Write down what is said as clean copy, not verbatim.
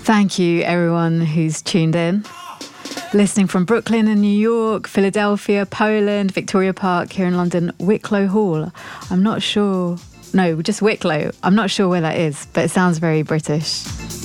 Thank you, everyone who's tuned in. Listening from Brooklyn and New York, Philadelphia, Poland, Victoria Park, here in London, Wicklow Hall. I'm not sure. No, just Wicklow. I'm not sure where that is, but it sounds very British.